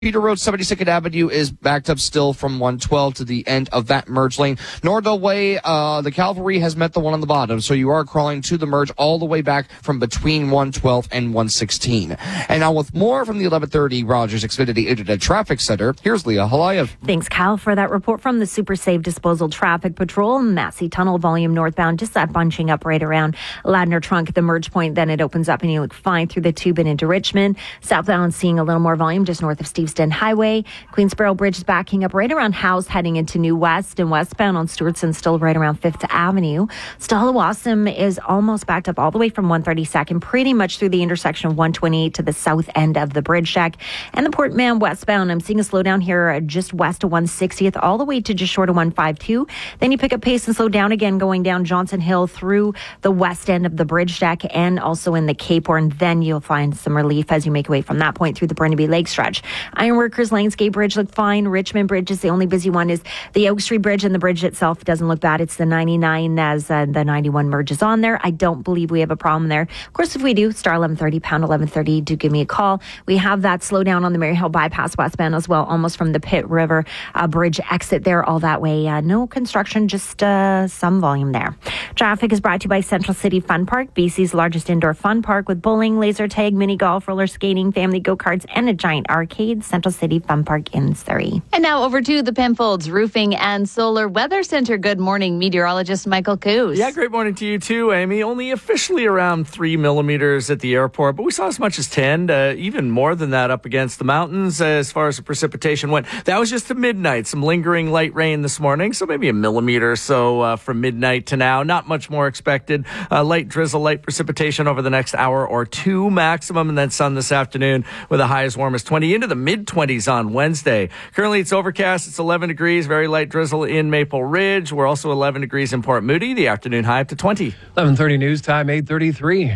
Peter Road, 72nd Avenue is backed up still from 112 to the end of that merge lane. Nordell Way, the Cavalry has met the one on the bottom, so you are crawling to the merge all the way back from between 112 and 116. And now with more from the 1130 Rogers Xfinity Internet Traffic Center, here's Leah Halayev. Thanks, Kyle, for that report from the Super Safe Disposal Traffic Patrol. Massey Tunnel volume northbound, just that bunching up right around Ladner Trunk at the merge point. Then it opens up and you look fine through the tube and into Richmond. Southbound seeing a little more volume just north of Steveston Highway. Queensboro Bridge is backing up right around House, heading into New West, and westbound on Stewartson still right around 5th Avenue. Stahlowassam is almost backed up all the way from 132nd, pretty much through the intersection of 128 to the south end of the bridge deck. And the Port Mann westbound, I'm seeing a slowdown here just west of 160th, all the way to just short of 152. Then you pick up pace and slow down again going down Johnson Hill through the west end of the bridge deck and also in the Cape Horn. Then you'll find some relief as you make your way from that point through the Burnaby Lake stretch. Ironworkers Lanesgate Bridge look fine. Richmond Bridge is the only busy one. Is the Oak Street Bridge, and the bridge itself doesn't look bad. It's the 99 as the 91 merges on there. I don't believe we have a problem there. Of course, if we do, star 1130, pound 1130, do give me a call. We have that slowdown on the Maryhill bypass westbound as well, almost from the Pitt River Bridge exit there all that way. No construction, just some volume there. Traffic is brought to you by Central City Fun Park, BC's largest indoor fun park with bowling, laser tag, mini golf, roller skating, family go-karts, and a giant arcade. Central City Fun Park in Surrey. And now over to the Penfolds Roofing and Solar Weather Center. Good morning, meteorologist Michael Coos. Yeah, great morning to you too, Amy. Only officially around 3 millimeters at the airport, but we saw as much as 10, even more than that up against the mountains as far as the precipitation went. That was just to midnight. Some lingering light rain this morning, so maybe a millimeter or so from midnight to now. Not much more expected. Light drizzle, light precipitation over the next hour or two maximum, and then sun this afternoon with a high as warm as 20 into the mid-20s on Wednesday. Currently, it's overcast. It's 11 degrees. Very light drizzle in Maple Ridge. We're also 11 degrees in Port Moody. The afternoon high up to 20. 11:30 news time, 8:33.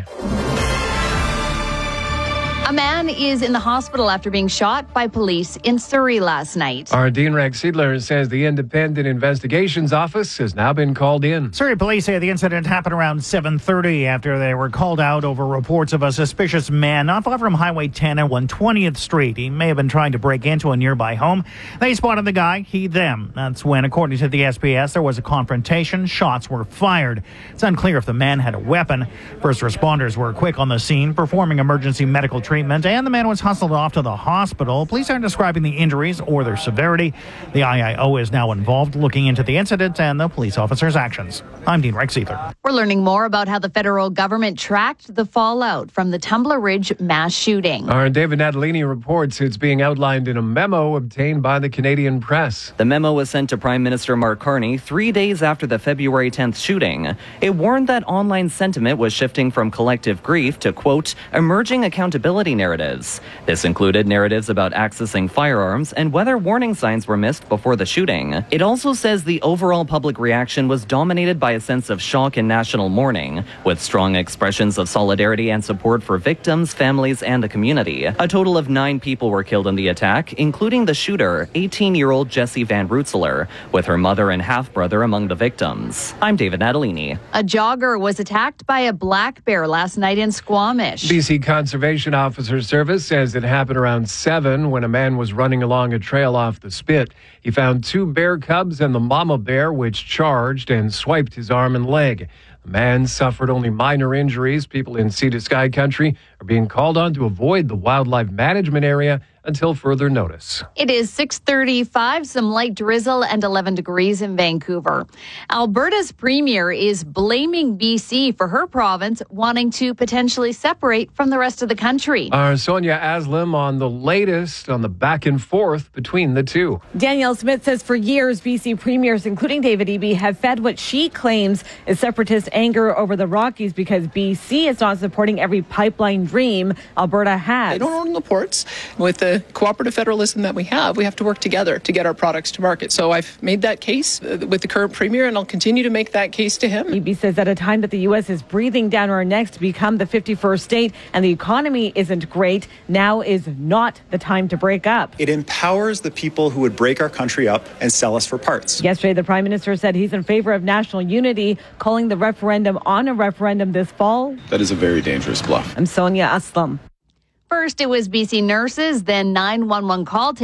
A man is in the hospital after being shot by police in Surrey last night. Our Dean Rex Seidler says the Independent Investigations Office has now been called in. Surrey police say the incident happened around 7:30 after they were called out over reports of a suspicious man not far from Highway 10 and 120th Street. He may have been trying to break into a nearby home. They spotted the guy, he, them. That's when, according to the SPS, there was a confrontation. Shots were fired. It's unclear if the man had a weapon. First responders were quick on the scene, performing emergency medical treatment, and the man was hustled off to the hospital. Police aren't describing the injuries or their severity. The IIO is now involved, looking into the incident and the police officer's actions. I'm Dean Rex Seidler. We're learning more about how the federal government tracked the fallout from the Tumbler Ridge mass shooting. Our David Natalini reports it's being outlined in a memo obtained by the Canadian Press. The memo was sent to Prime Minister Mark Carney 3 days after the February 10th shooting. It warned that online sentiment was shifting from collective grief to, quote, emerging accountability narratives. This included narratives about accessing firearms and whether warning signs were missed before the shooting. It also says the overall public reaction was dominated by a sense of shock and national mourning, with strong expressions of solidarity and support for victims, families, and the community. A total of 9 people were killed in the attack, including the shooter, 18-year-old Jessie Van Rootselaar, with her mother and half-brother among the victims. I'm David Natalini. A jogger was attacked by a black bear last night in Squamish. BC Conservation Officer Service says it happened around 7 when a man was running along a trail off the Spit. He found 2 bear cubs and the mama bear, which charged and swiped his arm and leg. The man suffered only minor injuries. People in Sea to Sky Country are being called on to avoid the wildlife management area until further notice. It is 6:35, some light drizzle and 11 degrees in Vancouver. Alberta's premier is blaming BC for her province wanting to potentially separate from the rest of the country. Our Sonia Aslam on the latest on the back and forth between the two. Danielle Smith says for years, BC premiers, including David Eby, have fed what she claims is separatist anger over the Rockies because BC is not supporting every pipeline dream Alberta has. They don't own the ports. With the cooperative federalism that we have to work together to get our products to market. So I've made that case with the current premier, and I'll continue to make that case to him. Eby says at a time that the U.S. is breathing down our necks to become the 51st state and the economy isn't great, now is not the time to break up. It empowers the people who would break our country up and sell us for parts. Yesterday, the Prime Minister said he's in favor of national unity, calling the referendum on a referendum this fall. That is a very dangerous bluff. I'm Sonia Aslam. First, it was BC nurses, then 911 call